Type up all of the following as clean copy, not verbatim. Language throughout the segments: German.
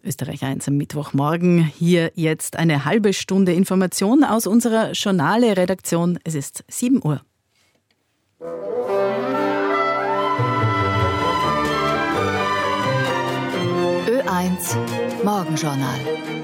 Österreich 1 am Mittwochmorgen. Hier jetzt eine halbe Stunde Information aus unserer Journale-Redaktion. Es ist 7 Uhr. Ö1 Morgenjournal.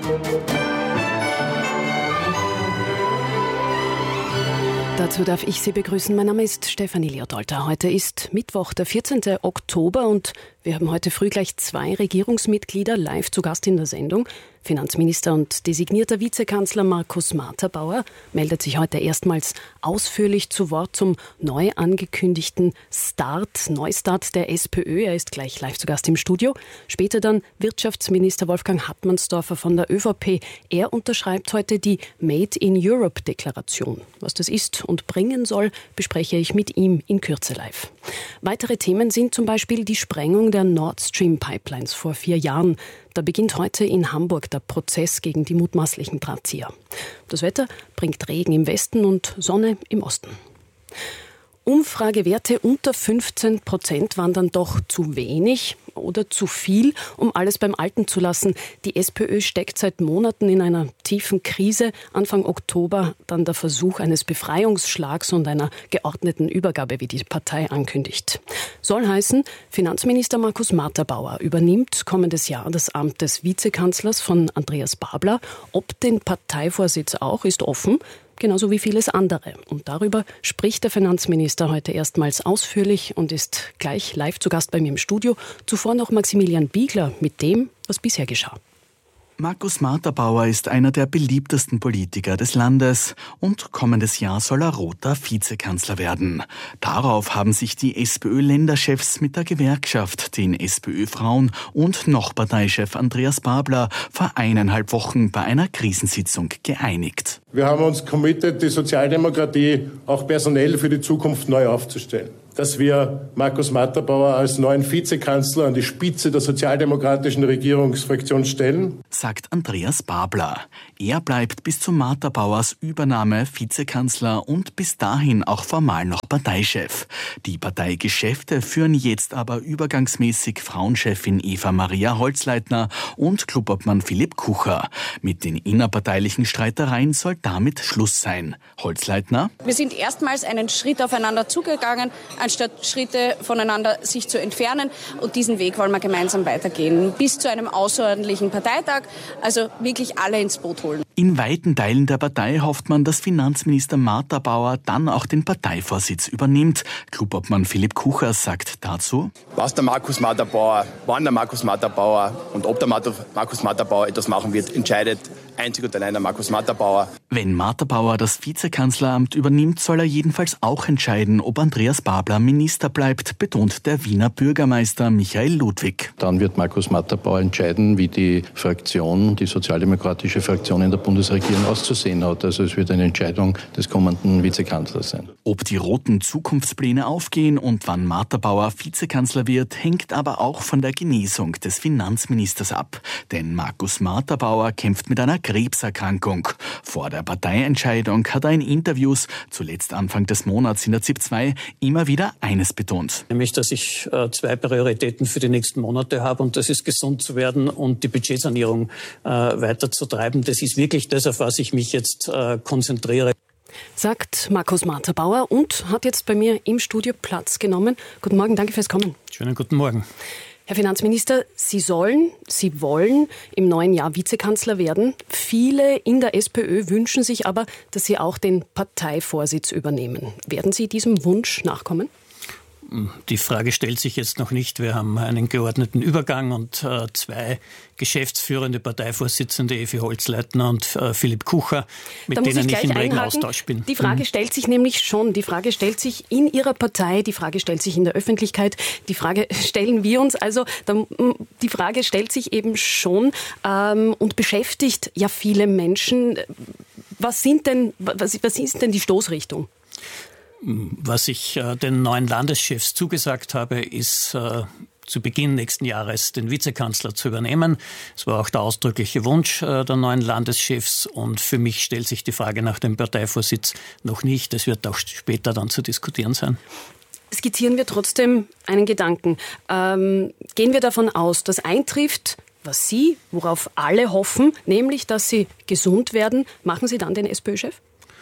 Dazu darf ich Sie begrüßen. Mein Name ist Stefanie Leodolter. Heute ist Mittwoch, der 14. Oktober und wir haben heute früh gleich 2 Regierungsmitglieder live zu Gast in der Sendung. Finanzminister und designierter Vizekanzler Markus Marter-Bauer meldet sich heute erstmals ausführlich zu Wort zum neu angekündigten Neustart der SPÖ. Er ist gleich live zu Gast im Studio. Später dann Wirtschaftsminister Wolfgang Hartmannsdorfer von der ÖVP. Er unterschreibt heute die Made in Europe-Deklaration. Was das ist und bringen soll, bespreche ich mit ihm in Kürze live. Weitere Themen sind zum Beispiel die Sprengung der Nord Stream Pipelines vor 4 Jahren. Da beginnt heute in Hamburg der Prozess gegen die mutmaßlichen Drahtzieher. Das Wetter bringt Regen im Westen und Sonne im Osten. Umfragewerte unter 15% waren dann doch zu wenig oder zu viel, um alles beim Alten zu lassen. Die SPÖ steckt seit Monaten in einer tiefen Krise. Anfang Oktober dann der Versuch eines Befreiungsschlags und einer geordneten Übergabe, wie die Partei ankündigt. Soll heißen, Finanzminister Markus Marter-Bauer übernimmt kommendes Jahr das Amt des Vizekanzlers von Andreas Babler. Ob den Parteivorsitz auch, ist offen. Genauso wie vieles andere. Und darüber spricht der Finanzminister heute erstmals ausführlich und ist gleich live zu Gast bei mir im Studio. Zuvor noch Maximilian Biegler mit dem, was bisher geschah. Markus Marter-Bauer ist einer der beliebtesten Politiker des Landes und kommendes Jahr soll er roter Vizekanzler werden. Darauf haben sich die SPÖ-Länderchefs mit der Gewerkschaft, den SPÖ-Frauen und noch Parteichef Andreas Babler vor 1,5 Wochen bei einer Krisensitzung geeinigt. Wir haben uns committed, die Sozialdemokratie auch personell für die Zukunft neu aufzustellen. Dass wir Markus Marter-Bauer als neuen Vizekanzler an die Spitze der sozialdemokratischen Regierungsfraktion stellen, sagt Andreas Babler. Er bleibt bis zu Marter-Bauers Übernahme Vizekanzler und bis dahin auch formal noch Parteichef. Die Parteigeschäfte führen jetzt aber übergangsmäßig Frauenchefin Eva-Maria Holzleitner und Clubobmann Philipp Kucher. Mit den innerparteilichen Streitereien soll damit Schluss sein. Holzleitner: Wir sind erstmals einen Schritt aufeinander zugegangen, anstatt Schritte voneinander sich zu entfernen. Und diesen Weg wollen wir gemeinsam weitergehen. Bis zu einem außerordentlichen Parteitag. Also wirklich alle ins Boot holen. In weiten Teilen der Partei hofft man, dass Finanzminister Marter-Bauer dann auch den Parteivorsitz übernimmt. Clubobmann Philipp Kucher sagt dazu: wann der Markus Marter-Bauer und ob der Markus Marter-Bauer etwas machen wird, entscheidet einzig und allein der Markus Marter-Bauer. Wenn Marter-Bauer das Vizekanzleramt übernimmt, soll er jedenfalls auch entscheiden, ob Andreas Babler Minister bleibt, betont der Wiener Bürgermeister Michael Ludwig. Dann wird Markus Marter-Bauer entscheiden, wie die sozialdemokratische Fraktion in der Bundesregierung auszusehen hat. Also es wird eine Entscheidung des kommenden Vizekanzlers sein. Ob die roten Zukunftspläne aufgehen und wann Marter-Bauer Vizekanzler wird, hängt aber auch von der Genesung des Finanzministers ab. Denn Markus Marter-Bauer kämpft mit einer Krebserkrankung. Vor der Parteientscheidung hat er in Interviews, zuletzt Anfang des Monats in der ZIP 2, immer wieder eines betont. Nämlich, dass ich 2 Prioritäten für die nächsten Monate habe und das ist gesund zu werden und die Budgetsanierung weiterzutreiben. Das ist wirklich das, auf was ich mich jetzt konzentriere. Sagt Markus Marter-Bauer und hat jetzt bei mir im Studio Platz genommen. Guten Morgen, danke fürs Kommen. Schönen guten Morgen. Herr Finanzminister, Sie wollen im neuen Jahr Vizekanzler werden. Viele in der SPÖ wünschen sich aber, dass Sie auch den Parteivorsitz übernehmen. Werden Sie diesem Wunsch nachkommen? Die Frage stellt sich jetzt noch nicht. Wir haben einen geordneten Übergang und 2 geschäftsführende Parteivorsitzende, Evi Holzleitner und Philipp Kucher, mit denen ich im regen Austausch bin. Die Frage stellt sich nämlich schon. Die Frage stellt sich in Ihrer Partei, die Frage stellt sich in der Öffentlichkeit, die Frage stellen wir uns. Also die Frage stellt sich eben schon und beschäftigt ja viele Menschen. Was ist denn die Stoßrichtung? Was ich den neuen Landeschefs zugesagt habe, ist zu Beginn nächsten Jahres den Vizekanzler zu übernehmen. Es war auch der ausdrückliche Wunsch der neuen Landeschefs und für mich stellt sich die Frage nach dem Parteivorsitz noch nicht. Das wird auch später dann zu diskutieren sein. Skizzieren wir trotzdem einen Gedanken. Gehen wir davon aus, dass eintrifft, was Sie, worauf alle hoffen, nämlich, dass Sie gesund werden, machen Sie dann den SPÖ-Chef?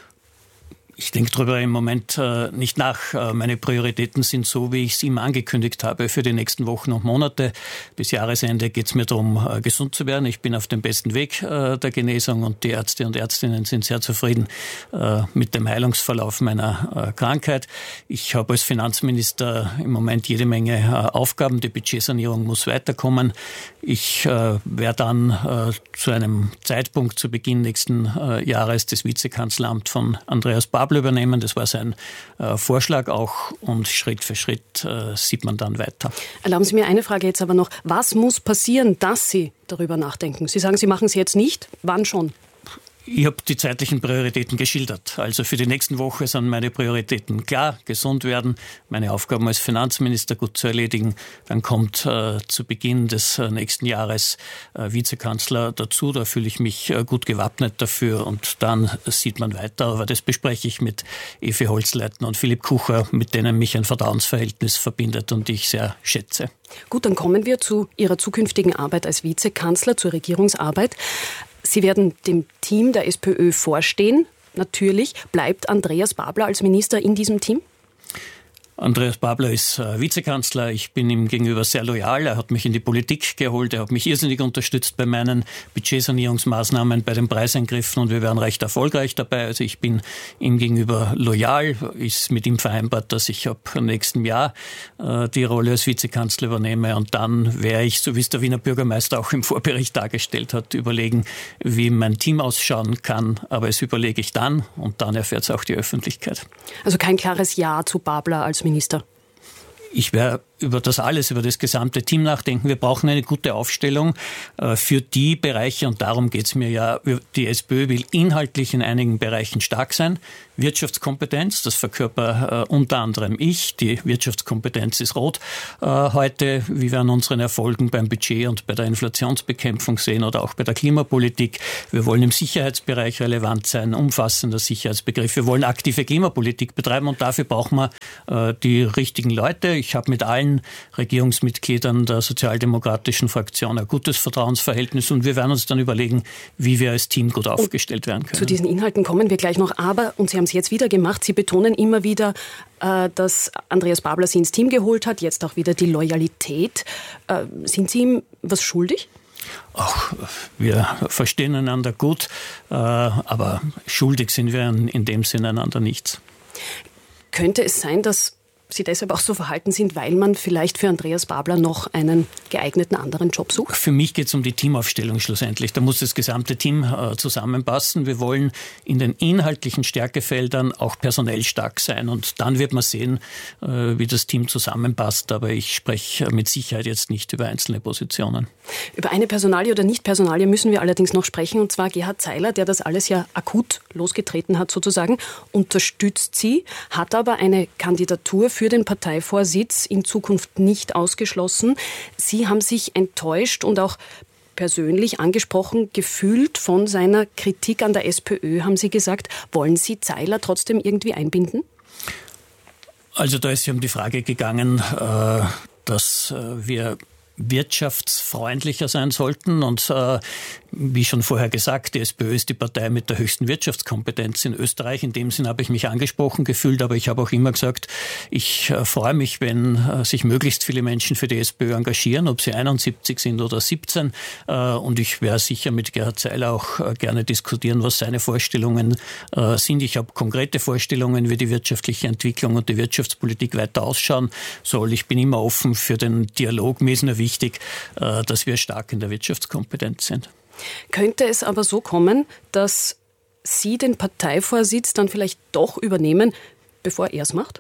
Ich denke darüber im Moment nicht nach. Meine Prioritäten sind so, wie ich es ihm angekündigt habe, für die nächsten Wochen und Monate. Bis Jahresende geht es mir darum, gesund zu werden. Ich bin auf dem besten Weg der Genesung und die Ärzte und Ärztinnen sind sehr zufrieden mit dem Heilungsverlauf meiner Krankheit. Ich habe als Finanzminister im Moment jede Menge Aufgaben. Die Budgetsanierung muss weiterkommen. Ich werde dann zu einem Zeitpunkt zu Beginn nächsten Jahres das Vizekanzleramt von Andreas Babler übernehmen. Das war sein Vorschlag auch und Schritt für Schritt sieht man dann weiter. Erlauben Sie mir eine Frage jetzt aber noch. Was muss passieren, dass Sie darüber nachdenken? Sie sagen, Sie machen es jetzt nicht. Wann schon? Ich habe die zeitlichen Prioritäten geschildert. Also für die nächsten Woche sind meine Prioritäten klar, gesund werden, meine Aufgaben als Finanzminister gut zu erledigen. Dann kommt zu Beginn des nächsten Jahres Vizekanzler dazu. Da fühle ich mich gut gewappnet dafür und dann sieht man weiter. Aber das bespreche ich mit Evi Holzleitner und Philipp Kucher, mit denen mich ein Vertrauensverhältnis verbindet und die ich sehr schätze. Gut, dann kommen wir zu Ihrer zukünftigen Arbeit als Vizekanzler, zur Regierungsarbeit. Sie werden dem Team der SPÖ vorstehen. Natürlich. Bleibt Andreas Babler als Minister in diesem Team? Andreas Babler ist Vizekanzler. Ich bin ihm gegenüber sehr loyal. Er hat mich in die Politik geholt. Er hat mich irrsinnig unterstützt bei meinen Budgetsanierungsmaßnahmen, bei den Preiseingriffen und wir werden recht erfolgreich dabei. Also ich bin ihm gegenüber loyal. Ist mit ihm vereinbart, dass ich ab nächstem Jahr die Rolle als Vizekanzler übernehme und dann werde ich, so wie es der Wiener Bürgermeister auch im Vorbericht dargestellt hat, überlegen, wie mein Team ausschauen kann. Aber es überlege ich dann und dann erfährt es auch die Öffentlichkeit. Also kein klares Ja zu Babler als Minister? Ich werde über das gesamte Team nachdenken. Wir brauchen eine gute Aufstellung für die Bereiche und darum geht es mir ja. Die SPÖ will inhaltlich in einigen Bereichen stark sein. Wirtschaftskompetenz, das verkörper unter anderem ich. Die Wirtschaftskompetenz ist rot heute, wie wir an unseren Erfolgen beim Budget und bei der Inflationsbekämpfung sehen oder auch bei der Klimapolitik. Wir wollen im Sicherheitsbereich relevant sein, umfassender Sicherheitsbegriff. Wir wollen aktive Klimapolitik betreiben und dafür brauchen wir die richtigen Leute. Ich habe mit allen Regierungsmitgliedern der sozialdemokratischen Fraktion ein gutes Vertrauensverhältnis und wir werden uns dann überlegen, wie wir als Team gut aufgestellt werden können. Zu diesen Inhalten kommen wir gleich noch, aber, und Sie haben es jetzt wieder gemacht, Sie betonen immer wieder, dass Andreas Babler Sie ins Team geholt hat, jetzt auch wieder die Loyalität. Sind Sie ihm was schuldig? Auch wir verstehen einander gut, aber schuldig sind wir in dem Sinne einander nichts. Könnte es sein, dass Sie deshalb auch so verhalten sind, weil man vielleicht für Andreas Babler noch einen geeigneten anderen Job sucht? Für mich geht es um die Teamaufstellung schlussendlich. Da muss das gesamte Team zusammenpassen. Wir wollen in den inhaltlichen Stärkefeldern auch personell stark sein. Und dann wird man sehen, wie das Team zusammenpasst. Aber ich spreche mit Sicherheit jetzt nicht über einzelne Positionen. Über eine Personalie oder Nicht-Personalie müssen wir allerdings noch sprechen. Und zwar Gerhard Zeiler, der das alles ja akut losgetreten hat sozusagen, unterstützt Sie, hat aber eine Kandidatur für den Parteivorsitz in Zukunft nicht ausgeschlossen. Sie haben sich enttäuscht und auch persönlich angesprochen gefühlt von seiner Kritik an der SPÖ, haben Sie gesagt. Wollen Sie Zeiler trotzdem irgendwie einbinden? Also da ist ja um die Frage gegangen, dass wir wirtschaftsfreundlicher sein sollten und wie schon vorher gesagt, die SPÖ ist die Partei mit der höchsten Wirtschaftskompetenz in Österreich. In dem Sinn habe ich mich angesprochen gefühlt, aber ich habe auch immer gesagt, ich freue mich, wenn sich möglichst viele Menschen für die SPÖ engagieren, ob sie 71 sind oder 17. Und ich werde sicher mit Gerhard Zeiler auch gerne diskutieren, was seine Vorstellungen sind. Ich habe konkrete Vorstellungen, wie die wirtschaftliche Entwicklung und die Wirtschaftspolitik weiter ausschauen soll. Ich bin immer offen für den Dialog. Mir ist nur wichtig, dass wir stark in der Wirtschaftskompetenz sind. Könnte es aber so kommen, dass Sie den Parteivorsitz dann vielleicht doch übernehmen, bevor er es macht?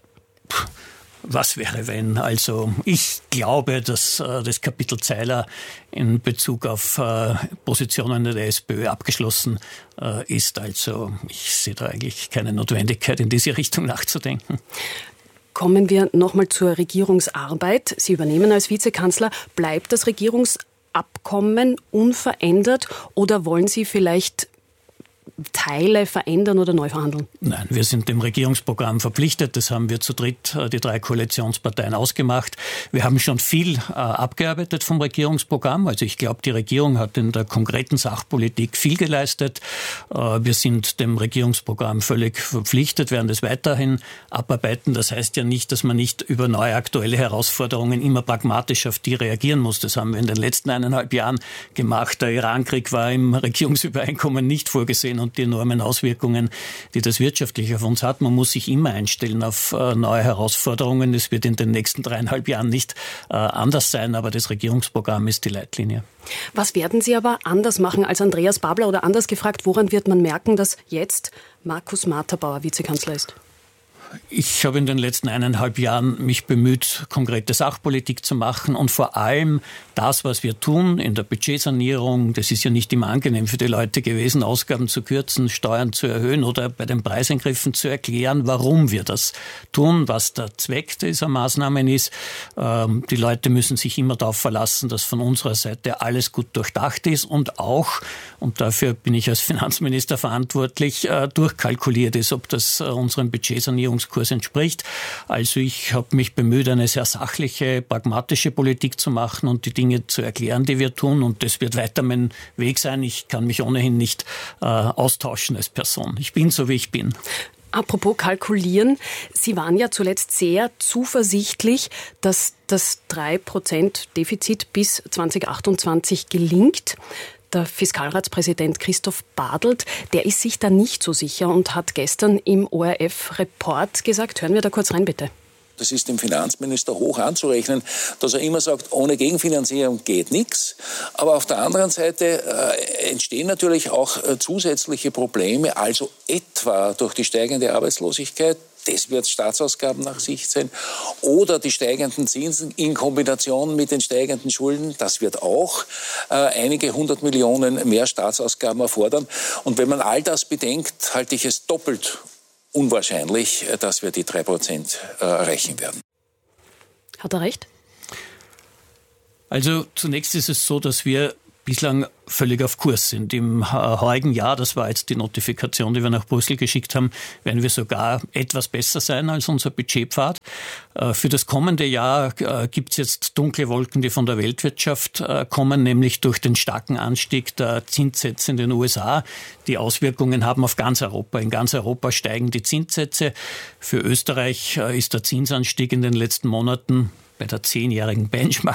Was wäre, wenn? Also ich glaube, dass das Kapitel Zeiler in Bezug auf Positionen der SPÖ abgeschlossen ist. Also ich sehe da eigentlich keine Notwendigkeit, in diese Richtung nachzudenken. Kommen wir nochmal zur Regierungsarbeit. Sie übernehmen als Vizekanzler. Bleibt das Regierungsabkommen unverändert oder wollen Sie vielleicht Teile verändern oder neu verhandeln? Nein, wir sind dem Regierungsprogramm verpflichtet. Das haben wir zu dritt, die 3 Koalitionsparteien, ausgemacht. Wir haben schon viel abgearbeitet vom Regierungsprogramm. Also ich glaube, die Regierung hat in der konkreten Sachpolitik viel geleistet. Wir sind dem Regierungsprogramm völlig verpflichtet, werden das weiterhin abarbeiten. Das heißt ja nicht, dass man nicht über neue aktuelle Herausforderungen immer pragmatisch auf die reagieren muss. Das haben wir in den letzten 1,5 Jahren gemacht. Der Irankrieg war im Regierungsübereinkommen nicht vorgesehen und die enormen Auswirkungen, die das wirtschaftlich auf uns hat. Man muss sich immer einstellen auf neue Herausforderungen. Es wird in den nächsten 3,5 Jahren nicht anders sein, aber das Regierungsprogramm ist die Leitlinie. Was werden Sie aber anders machen als Andreas Babler, oder anders gefragt, woran wird man merken, dass jetzt Markus Matterbauer Vizekanzler ist? Ich habe in den letzten 1,5 Jahren mich bemüht, konkrete Sachpolitik zu machen und vor allem das, was wir tun in der Budgetsanierung, das ist ja nicht immer angenehm für die Leute gewesen, Ausgaben zu kürzen, Steuern zu erhöhen oder bei den Preiseingriffen zu erklären, warum wir das tun, was der Zweck dieser Maßnahmen ist. Die Leute müssen sich immer darauf verlassen, dass von unserer Seite alles gut durchdacht ist und auch, und dafür bin ich als Finanzminister verantwortlich, durchkalkuliert ist, ob das unserem Budgetsanierungskurs entspricht. Also ich habe mich bemüht, eine sehr sachliche, pragmatische Politik zu machen und die Dinge zu erklären, die wir tun. Und das wird weiter mein Weg sein. Ich kann mich ohnehin nicht austauschen als Person. Ich bin so, wie ich bin. Apropos kalkulieren, Sie waren ja zuletzt sehr zuversichtlich, dass das 3% Defizit bis 2028 gelingt. Der Fiskalratspräsident Christoph Bartelt, der ist sich da nicht so sicher und hat gestern im ORF-Report gesagt, hören wir da kurz rein, bitte. Das ist dem Finanzminister hoch anzurechnen, dass er immer sagt, ohne Gegenfinanzierung geht nichts. Aber auf der anderen Seite entstehen natürlich auch zusätzliche Probleme, also etwa durch die steigende Arbeitslosigkeit. Das wird Staatsausgaben nach sich ziehen. Oder die steigenden Zinsen in Kombination mit den steigenden Schulden. Das wird auch einige 100 Millionen mehr Staatsausgaben erfordern. Und wenn man all das bedenkt, halte ich es doppelt unwahrscheinlich, dass wir die 3% erreichen werden. Hat er recht? Also zunächst ist es so, dass wir bislang völlig auf Kurs sind. Im heurigen Jahr, das war jetzt die Notifikation, die wir nach Brüssel geschickt haben, werden wir sogar etwas besser sein als unser Budgetpfad. Für das kommende Jahr gibt es jetzt dunkle Wolken, die von der Weltwirtschaft kommen, nämlich durch den starken Anstieg der Zinssätze in den USA. Die Auswirkungen haben auf ganz Europa. In ganz Europa steigen die Zinssätze. Für Österreich ist der Zinsanstieg in den letzten Monaten bei der 10-jährigen Benchmark